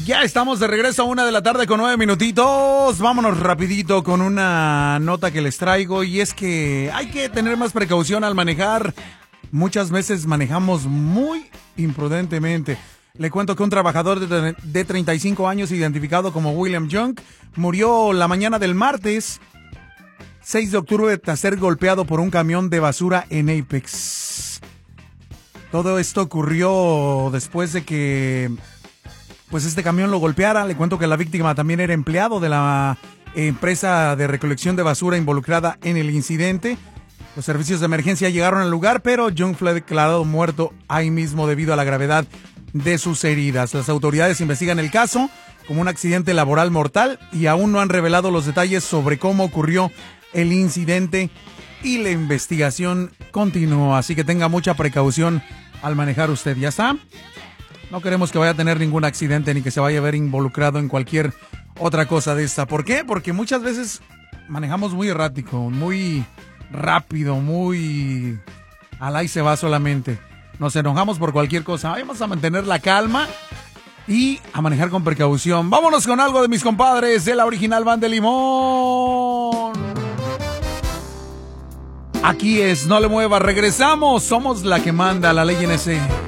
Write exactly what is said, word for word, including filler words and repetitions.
Ya estamos de regreso a una de la tarde con nueve minutitos. Vámonos rapidito con una nota que les traigo y es que hay que tener más precaución al manejar. Muchas veces manejamos muy imprudentemente. Le cuento que un trabajador de, de treinta y cinco años identificado como William Young murió la mañana del martes seis de octubre tras ser golpeado por un camión de basura en Apex. Todo esto ocurrió después de que pues este camión lo golpeara. Le cuento que la víctima también era empleado de la empresa de recolección de basura involucrada en el incidente. Los servicios de emergencia llegaron al lugar, pero Young fue declarado muerto ahí mismo debido a la gravedad de sus heridas. Las autoridades investigan el caso como un accidente laboral mortal y aún no han revelado los detalles sobre cómo ocurrió el incidente y la investigación continúa, así que tenga mucha precaución al manejar usted. ¿Ya está? No queremos que vaya a tener ningún accidente ni que se vaya a ver involucrado en cualquier otra cosa de esta. ¿Por qué? Porque muchas veces manejamos muy errático, muy rápido, muy al ahí se va solamente. Nos enojamos por cualquier cosa. Vamos a mantener la calma y a manejar con precaución. Vámonos con algo de mis compadres de la original Banda de Limón. Aquí es No Le Mueva, regresamos. Somos la que manda la ley N S.